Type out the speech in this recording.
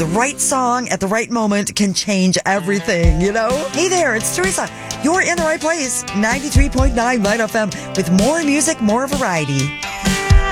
the right song at the right moment can change everything, you know? Hey there, it's Teresa. You're in the right place. 93.9 Light FM with more music, more variety.